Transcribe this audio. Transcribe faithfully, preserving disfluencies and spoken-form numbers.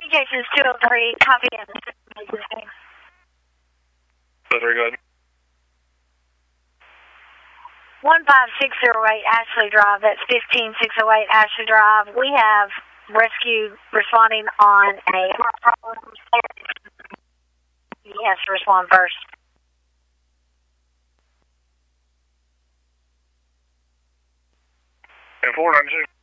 Communications two oh three, copy in. Very good. one five six oh eight Ashley Drive, that's fifteen six oh eight Ashley Drive. We have rescue responding on a problem. Yes, respond first. And four nine two.